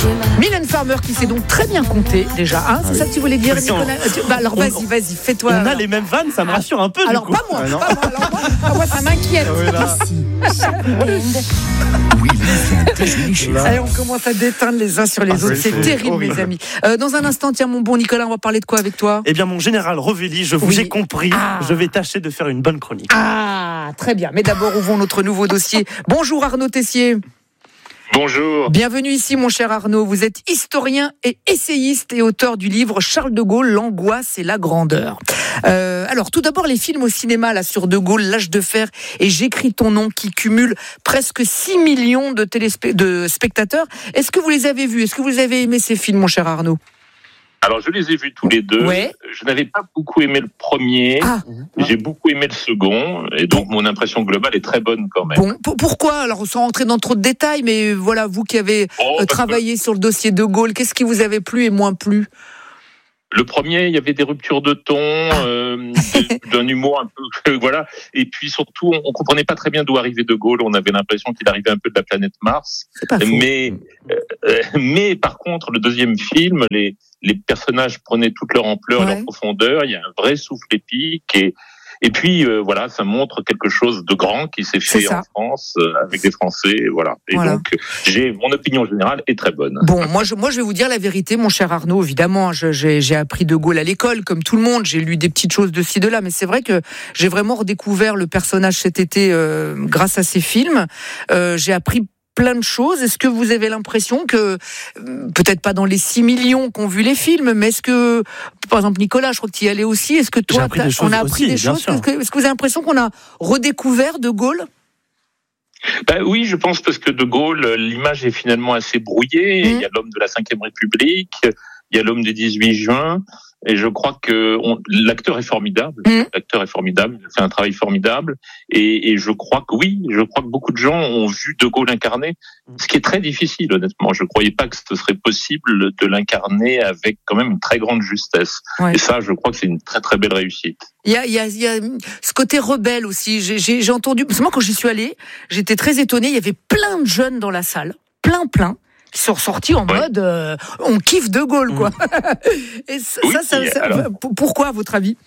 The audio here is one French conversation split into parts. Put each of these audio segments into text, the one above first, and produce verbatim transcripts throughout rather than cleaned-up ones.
Mylène Farmer qui sait donc très bien compter déjà, hein, c'est ça que tu voulais dire, Nicolas? Bah alors vas-y, vas-y, fais-toi. On a alors. les mêmes vannes, ça me rassure un peu. Alors du coup. pas moi, Ah, non. pas moi, alors, moi, moi, ça m'inquiète. Oui, c'est Allez, on commence à déteindre les uns sur les Ah, autres, c'est c'est terrible horrible. mes amis. Euh, dans un instant, tiens mon bon Nicolas, on va parler de quoi avec toi? Eh bien, mon général Revelli, je vous Oui. ai compris. Ah. Je vais tâcher de faire une bonne chronique. Ah, très bien. Mais d'abord, ouvrons notre nouveau dossier. Bonjour Arnaud Tessier. Bonjour. Bienvenue ici, mon cher Arnaud. Vous êtes historien et essayiste et auteur du livre Charles de Gaulle, l'angoisse et la grandeur. Euh, alors, tout d'abord, les films au cinéma là sur De Gaulle, L'âge de fer et J'écris ton nom, qui cumulent presque six millions de, téléspe- de spectateurs. Est-ce que vous les avez vus? Est-ce que vous avez aimé ces films, mon cher Arnaud? Alors, je les ai vus tous les deux. Ouais. Je n'avais pas beaucoup aimé le premier. Ah, J'ai beaucoup aimé le second. Et donc, mon impression globale est très bonne quand même. bon. P- pourquoi? Alors, sans rentrer dans trop de détails, mais voilà, vous qui avez Oh, euh, parce que travaillé sur le dossier De Gaulle, qu'est-ce qui vous avait plu et moins plu? le premier, il y avait des ruptures de ton, euh, de- d'un humour un peu, voilà. Et puis surtout, on, on comprenait pas très bien d'où arrivait De Gaulle. On avait l'impression qu'il arrivait un peu de la planète Mars. C'est pas faux. Mais, euh, mais par contre, le deuxième film, les, les personnages prenaient toute leur ampleur, Ouais. leur profondeur. Il y a un vrai souffle épique et et puis euh, voilà, ça montre quelque chose de grand qui s'est C'est fait ça. en France euh, avec des Français, et voilà. Et Voilà. donc, j'ai mon opinion générale est très bonne. Bon, moi je, moi je vais vous dire la vérité, mon cher Arnaud, évidemment, je- j'ai, j'ai appris De Gaulle à l'école, comme tout le monde, j'ai lu des petites choses de ci, de là, mais c'est vrai que j'ai vraiment redécouvert le personnage cet été euh, grâce à ces films. Euh, j'ai appris plein de choses. Est-ce que vous avez l'impression que, euh, peut-être pas dans les six millions qu'ont vu les films, mais est-ce que, par exemple Nicolas, je crois que tu y allais aussi, est-ce que toi, J'ai appris t'as- des choses on a appris aussi, des bien choses sûr. est-ce que, est-ce que vous avez l'impression qu'on a redécouvert De Gaulle? Ben oui, je pense parce que De Gaulle, l'image est finalement assez brouillée. Mmh. Il y a l'homme de la cinquième République, il y a l'homme du dix-huit juin, et je crois que on, l'acteur est formidable. Mmh. L'acteur est formidable, il fait un travail formidable, et, et je crois que oui, je crois que beaucoup de gens ont vu De Gaulle incarner, ce qui est très difficile, honnêtement. Je croyais pas que ce serait possible de l'incarner avec quand même une très grande justesse. Ouais. Et ça, je crois que c'est une très très belle réussite. Il y a, il y a, il y a ce côté rebelle aussi. J'ai, j'ai, j'ai entendu, parce que moi quand j'y suis allée, j'étais très étonnée. Il y avait plein de jeunes dans la salle, plein, plein, qui sont ressortis en Ouais. mode, euh, on kiffe De Gaulle, quoi. Et ça, Oui, ça, ça, ça- alors- pourquoi, à votre avis?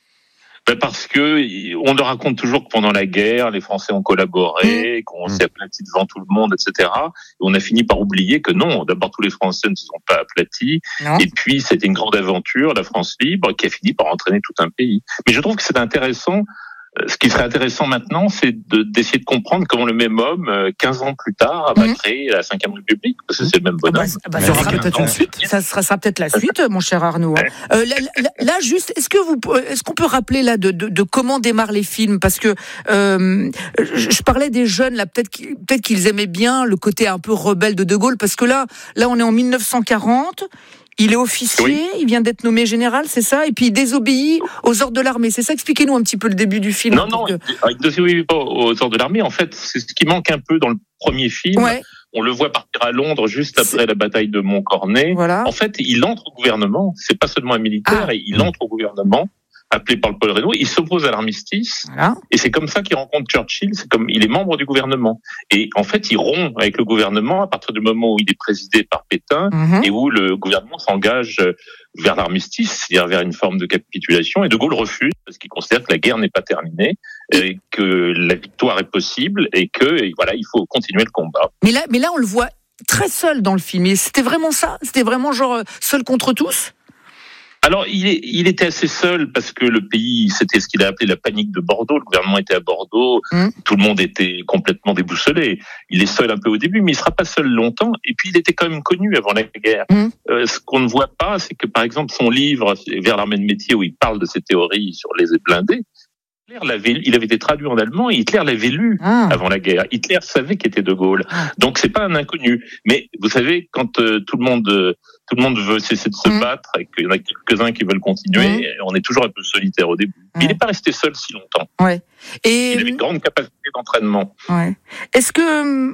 Ben parce que on leur raconte toujours que pendant la guerre, les Français ont collaboré, qu'on s'est aplati devant tout le monde, et cetera. Et on a fini par oublier que non, d'abord tous les Français ne se sont pas aplatis. Non. Et puis c'était une grande aventure, la France libre, qui a fini par entraîner tout un pays. Mais je trouve que c'est intéressant. euh, Ce qui serait intéressant maintenant, c'est de, d'essayer de comprendre comment le même homme, euh, quinze ans plus tard, va Mhm. créer la cinquième République, parce que c'est le même Ah bah, bonhomme. ah bah, Il y ça, aura sera, peut-être une suite. ça sera, sera peut-être la suite, mon cher Arnaud. hein. Ouais. Euh, là, là, là, juste, est-ce que vous, est-ce qu'on peut rappeler là de, de, de comment démarrent les films? Parce que euh, je, je parlais des jeunes là, peut-être qu'ils, peut-être qu'ils aimaient bien le côté un peu rebelle de De Gaulle, parce que là, là, on est en mille neuf cent quarante. Il est officier, Oui. il vient d'être nommé général, c'est ça? Et puis il désobéit aux ordres de l'armée. C'est ça? Expliquez-nous un petit peu le début du film. Non, pour non, que- il ne désobéit pas aux ordres de l'armée. En fait, c'est ce qui manque un peu dans le premier film. Ouais, On le voit partir à Londres juste après la bataille de Montcornet. voilà. En fait, il entre au gouvernement. C'est pas seulement un militaire, Ah. et il entre au gouvernement, appelé par le Paul Reynaud. Il s'oppose à l'armistice. Voilà. Et c'est comme ça qu'il rencontre Churchill. C'est comme il est membre du gouvernement. Et en fait, il rompt avec le gouvernement à partir du moment où il est présidé par Pétain Mhm. et où le gouvernement s'engage vers l'armistice, c'est-à-dire vers une forme de capitulation. Et De Gaulle refuse parce qu'il considère que la guerre n'est pas terminée, et que la victoire est possible et que et voilà, il faut continuer le combat. Mais là, mais là, on le voit très seul dans le film. Et c'était vraiment ça? C'était vraiment genre euh, seul contre tous? Alors, il, est, il était assez seul parce que le pays, c'était ce qu'il a appelé la panique de Bordeaux. Le gouvernement était à Bordeaux, Mmh. tout le monde était complètement déboussolé. Il est seul un peu au début, mais il sera pas seul longtemps. Et puis, il était quand même connu avant la guerre. Mmh. Euh, ce qu'on ne voit pas, c'est que, par exemple, son livre Vers l'armée de métier, où il parle de ses théories sur les blindés, Hitler l'avait, il avait été traduit en allemand et Hitler l'avait lu Ah. avant la guerre. Hitler savait qu'était De Gaulle. Ah. Donc c'est pas un inconnu. Mais vous savez, quand euh, tout le monde euh, tout le monde veut cesser de se Mm. battre et qu'il y en a quelques-uns qui veulent continuer, on est toujours un peu solitaire au début. Mais Ouais. il n'est pas resté seul si longtemps. Ouais. Et Il avait une grande capacité d'entraînement. ouais. Est-ce que hum,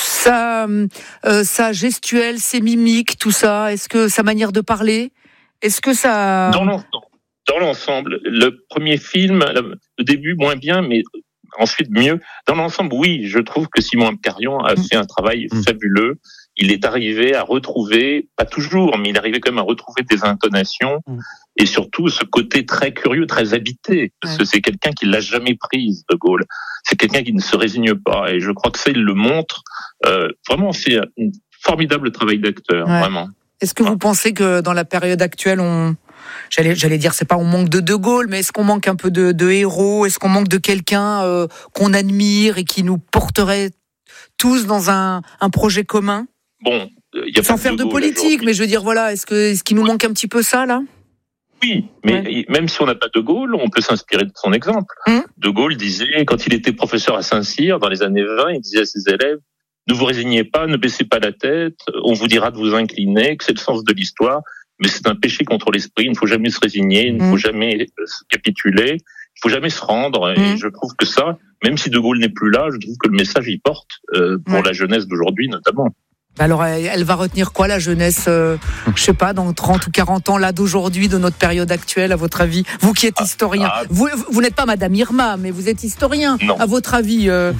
sa, euh, sa gestuelle, ses mimiques, tout ça, est-ce que sa manière de parler, est-ce que ça... Dans l'ensemble, dans l'ensemble, le premier film, le début moins bien, mais ensuite mieux. Dans l'ensemble, oui, je trouve que Simon Abkarian a Mm. fait un travail Mm. fabuleux. il est arrivé à retrouver, pas toujours, mais il est arrivé quand même à retrouver des intonations mmh. et surtout ce côté très curieux, très habité, parce ouais. que c'est quelqu'un qui l'a jamais prise, De Gaulle. C'est quelqu'un qui ne se résigne pas, et je crois que ça, il le montre. Euh, vraiment, c'est un formidable travail d'acteur, ouais. vraiment. Est-ce que vous pensez que dans la période actuelle, on, j'allais, j'allais dire, c'est pas on manque de De Gaulle, mais est-ce qu'on manque un peu de, de héros ? Est-ce qu'on manque de quelqu'un euh, qu'on admire et qui nous porterait tous dans un, un projet commun ? Bon, y a sans faire de, de politique, mais je veux dire, voilà, est-ce que, est-ce qu'il nous manque un petit peu ça, là ? Oui, mais ouais. même si on n'a pas De Gaulle, on peut s'inspirer de son exemple. Hum. De Gaulle disait, quand il était professeur à Saint-Cyr, dans les années vingt, il disait à ses élèves, ne vous résignez pas, ne baissez pas la tête, on vous dira de vous incliner, que c'est le sens de l'histoire, mais c'est un péché contre l'esprit, il ne faut jamais se résigner, il ne faut jamais se capituler, il ne faut jamais se rendre, et mmh. je trouve que ça, même si De Gaulle n'est plus là, je trouve que le message y porte, euh, pour ouais. la jeunesse d'aujourd'hui notamment. Alors, elle va retenir quoi, la jeunesse, euh, je sais pas, dans trente ou quarante ans, là, d'aujourd'hui, de notre période actuelle, à votre avis ? Vous qui êtes ah, historien, ah, vous, vous n'êtes pas Madame Irma, mais vous êtes historien, non. à votre avis, euh,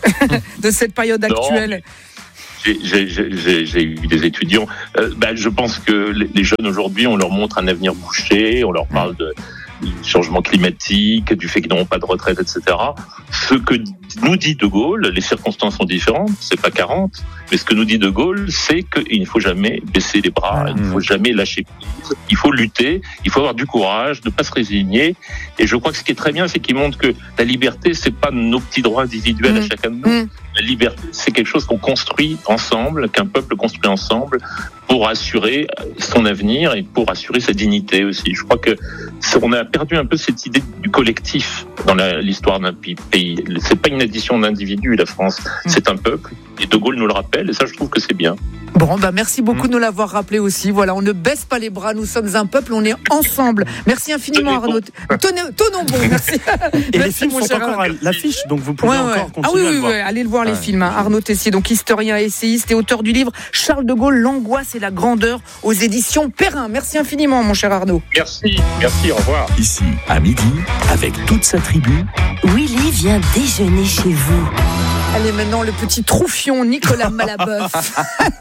de cette période actuelle ? J'ai, j'ai, j'ai, j'ai eu des étudiants. Euh, ben, je pense que les jeunes aujourd'hui, on leur montre un avenir bouché, on leur parle de changement climatique, du fait qu'ils n'auront pas de retraite, et cetera. Ce que nous dit De Gaulle, les circonstances sont différentes, c'est pas quarante, mais ce que nous dit De Gaulle, c'est qu'il ne faut jamais baisser les bras, il ne faut jamais lâcher prise, il faut lutter, il faut avoir du courage, ne pas se résigner. Et je crois que ce qui est très bien, c'est qu'il montre que la liberté, c'est pas nos petits droits individuels mmh. à chacun de nous. Mmh. La liberté, c'est quelque chose qu'on construit ensemble, qu'un peuple construit ensemble pour assurer son avenir et pour assurer sa dignité aussi. Je crois que on a perdu un peu cette idée du collectif dans la, l'histoire d'un pays. C'est pas une addition d'individus, la France, c'est un peuple. Et De Gaulle nous le rappelle, et ça, je trouve que c'est bien. Bon, bah merci beaucoup de nous l'avoir rappelé aussi. Voilà, on ne baisse pas les bras, nous sommes un peuple, on est ensemble. Merci infiniment, Arnaud. Tenez, tenons bon, merci. Et merci, les films sont encore à l'affiche, donc vous pouvez ouais, encore ouais. continuer ah, oui, à oui, le voir. Oui, allez le voir, les ouais. films. Hein. Arnaud Tessier, donc historien, essayiste et auteur du livre Charles de Gaulle, l'angoisse et la grandeur aux éditions Perrin. Merci infiniment, mon cher Arnaud. Merci, merci, au revoir. Ici, à midi, avec toute sa tribu, Willy vient déjeuner chez vous. Allez, maintenant, le petit troufion Nicolas Malaboeuf.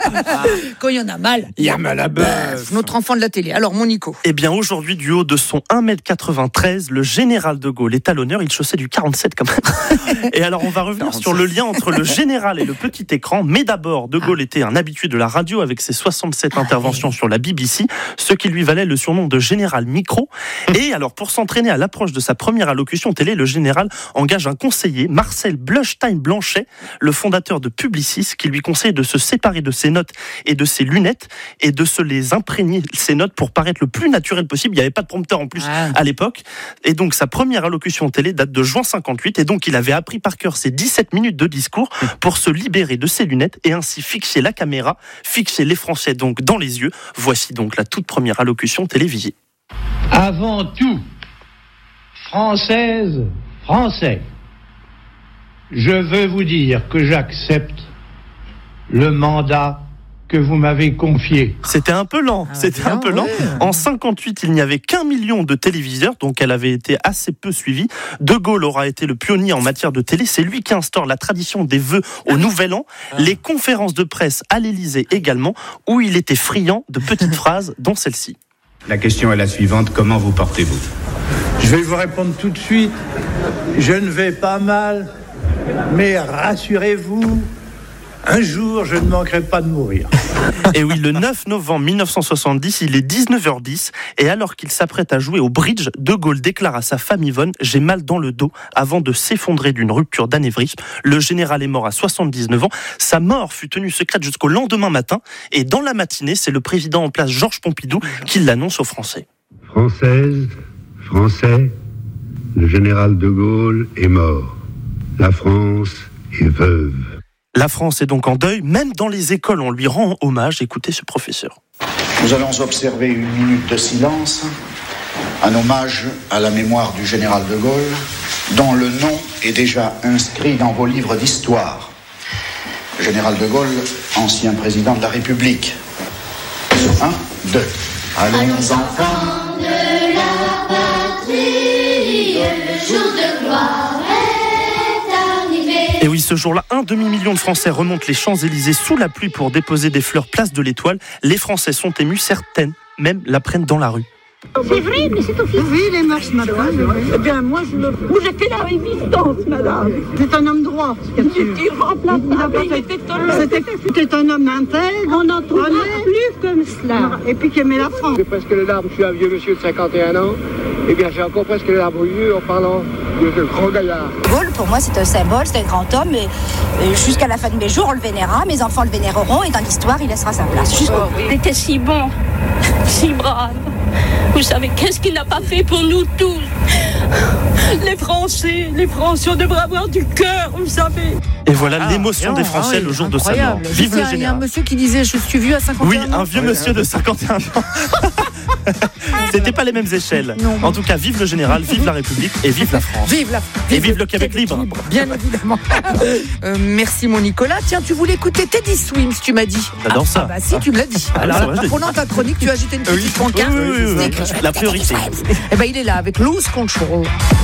Quand il y en a mal, il y a Malaboeuf. Notre enfant de la télé. Alors, mon Nico. Eh bien, aujourd'hui, du haut de son un mètre quatre-vingt-treize, le général de Gaulle est à l'honneur. Il chaussait du quarante-sept quand même. Et alors, on va revenir quarante-sept sur le lien entre le général et le petit écran. Mais d'abord, de Gaulle ah. était un habitué de la radio avec ses soixante-sept ah, interventions oui. sur la B B C, ce qui lui valait le surnom de général micro. Et alors, pour s'entraîner à l'approche de sa première allocution télé, le général engage un conseiller, Marcel Bleustein-Blanchet, le fondateur de Publicis, qui lui conseille de se séparer de ses notes et de ses lunettes et de se les imprégner, ces notes, pour paraître le plus naturel possible. Il n'y avait pas de prompteur en plus ah. à l'époque. Et donc, sa première allocution télé date de juin cinquante-huit. Et donc, il avait appris par cœur ses dix-sept minutes de discours pour se libérer de ses lunettes et ainsi fixer la caméra, fixer les Français donc dans les yeux. Voici donc la toute première allocution télévisée. Avant tout, Françaises, Français, je veux vous dire que j'accepte le mandat que vous m'avez confié. C'était un peu lent, ah, c'était bien, un peu lent. Ouais. En cinquante-huit, il n'y avait qu'un million de téléviseurs, donc elle avait été assez peu suivie. De Gaulle aura été le pionnier en matière de télé. C'est lui qui instaure la tradition des vœux au Nouvel An, ah. les conférences de presse à l'Élysée également, où il était friand de petites phrases, dont celle-ci. La question est la suivante, comment vous portez-vous ? Je vais vous répondre tout de suite. Je ne vais pas mal, mais rassurez-vous, un jour, je ne manquerai pas de mourir. Et oui, le neuf novembre mille neuf cent soixante-dix, il est dix-neuf heures dix, et alors qu'il s'apprête à jouer au bridge, De Gaulle déclare à sa femme Yvonne « J'ai mal dans le dos » avant de s'effondrer d'une rupture d'anévrisme. Le général est mort à soixante-dix-neuf ans. Sa mort fut tenue secrète jusqu'au lendemain matin, et dans la matinée, c'est le président en place Georges Pompidou qui l'annonce aux Français. Françaises, Français, le général De Gaulle est mort. La France est veuve. La France est donc en deuil, même dans les écoles on lui rend hommage. Écoutez ce professeur. Nous allons observer une minute de silence, un hommage à la mémoire du général de Gaulle, dont le nom est déjà inscrit dans vos livres d'histoire. Le général de Gaulle, ancien président de la République. Un, deux. Allons enfants de la patrie, le jour de gloire est arrivé. Et oui, Ce jour-là, un demi-million de Français remontent les Champs-Élysées sous la pluie pour déposer des fleurs place de l'Étoile. Les Français sont émus, certaines même la prennent dans la rue. C'est vrai, mais c'est officiel. Oui, il est mort ce matin. Eh bien, moi, je me... Vous avez fait la résistance, madame. C'est un homme droit. Il était irremplaçable. Il était un homme. C'était un homme intègre. On n'en trouvera plus comme cela. Et puis qui aimait la France. J'ai presque les larmes. Je suis un vieux monsieur de cinquante et un ans. Eh bien, j'ai encore presque les larmes aux yeux en parlant de ce grand gaillard. Gaulle, pour moi, c'est un symbole, c'est un grand homme. Et jusqu'à la fin de mes jours, on le vénérera. Mes enfants le vénéreront. Et dans l'histoire, il laissera sa place. Jusqu'au bout. Il était si bon, si brave. Vous savez, qu'est-ce qu'il n'a pas fait pour nous tous? Les Français, les Français, on devrait avoir du cœur, vous savez. Et voilà ah, l'émotion non, des Français ah oui, le jour incroyable. de sa mort. Vive le général. Il y a un monsieur qui disait, je suis vieux à cinquante et un ans. Oui, un vieux monsieur de cinquante et un ans. C'était pas les mêmes échelles. Non. En tout cas, vive le général, vive la République et vive la France. Vive la France. Et vive le Québec libre. libre. Bien évidemment. euh, merci mon Nicolas. Tiens, tu voulais écouter Teddy Swims, tu m'as dit. J'adore ah, ça. Ah bah si, tu me l'as dit. Ah, Alors, vrai, pendant ta chronique, tu as agité une petite oui. pancarte. Oui, oui, oui, oui, oui. La priorité. Eh ben, il est là avec Lose Control.